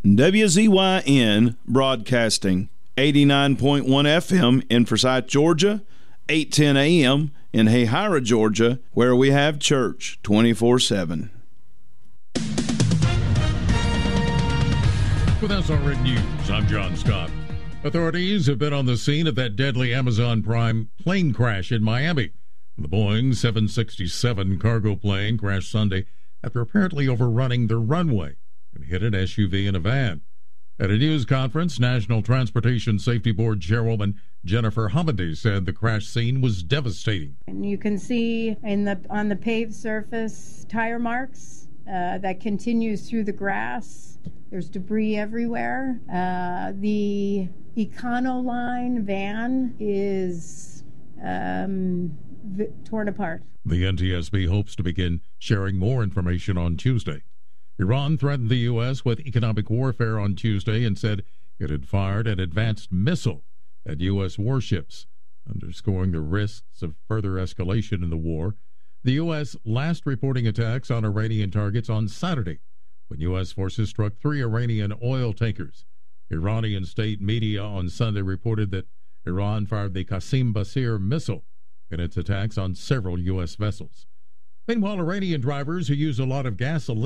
WZYN Broadcasting, 89.1 FM in Forsyth, Georgia, 810 AM in Hayhira, Georgia, where we have church 24/7. With SRN News, I'm John Scott. Authorities have been on the scene of that deadly Amazon Prime plane crash in Miami. The Boeing 767 cargo plane crashed Sunday after apparently overrunning the runway and hit an SUV and a van. At a news conference, National Transportation Safety Board Chairwoman Jennifer Hamady said the crash scene was devastating. And you can see on the paved surface tire marks that continues through the grass. There's debris everywhere. The Econoline van is torn apart. The NTSB hopes to begin sharing more information on Tuesday. Iran threatened the U.S. with economic warfare on Tuesday and said it had fired an advanced missile at U.S. warships, underscoring the risks of further escalation in the war. The U.S. last reporting attacks on Iranian targets on Saturday, when U.S. forces struck 3 Iranian oil tankers. Iranian state media on Sunday reported that Iran fired the Qasim Basir missile in its attacks on several U.S. vessels. Meanwhile, Iranian drivers who use a lot of gasoline